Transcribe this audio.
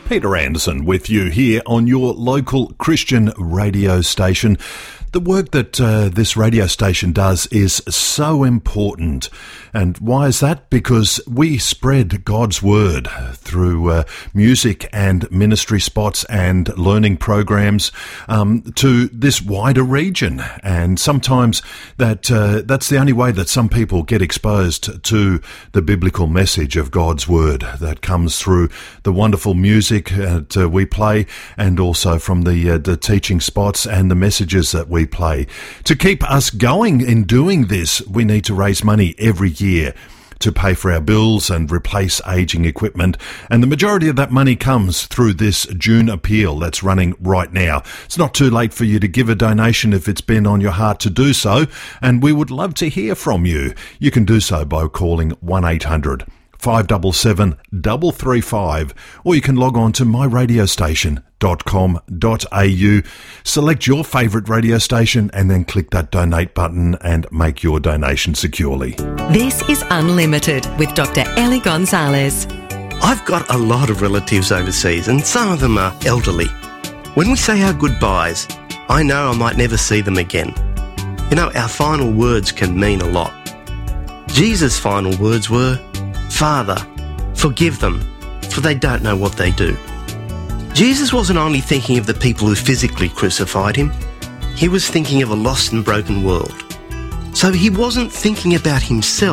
Peter Anderson with you here on your local Christian radio station. The work that this radio station does is so important. And why is that? Because we spread God's word through music and ministry spots and learning programs to this wider region. And sometimes that's the only way that some people get exposed to the biblical message of God's word that comes through the wonderful music that we play, and also from the teaching spots and the messages that we play. To keep us going in doing this, we need to raise money every year to pay for our bills and replace aging equipment. And the majority of that money comes through this June appeal that's running right now. It's not too late for you to give a donation if it's been on your heart to do so, and we would love to hear from you. You can do so by calling 1-800-577 335, or you can log on to myradiostation.com.au, select your favourite radio station and then click that donate button and make your donation securely. This is Unlimited with Dr. Ellie Gonzalez. I've got a lot of relatives overseas and some of them are elderly. When we say our goodbyes, I know I might never see them again. You know, our final words can mean a lot. Jesus' final words were, "Father, forgive them, for they don't know what they do." Jesus wasn't only thinking of the people who physically crucified him, he was thinking of a lost and broken world. So he wasn't thinking about himself.